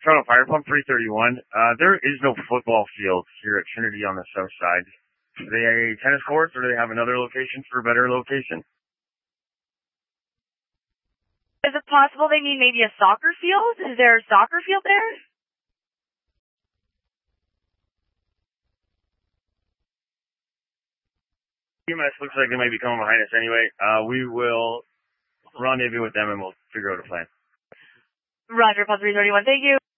Toronto Fire Pump 331. There is no football field here at Trinity on the south side. Do they have tennis courts, or do they have another location for a better location? Is it possible they mean maybe a soccer field? Is there a soccer field there? UMass looks like they might be coming behind us anyway. We will rendezvous with them and we'll figure out a plan. Roger, Pulse 331. Thank you.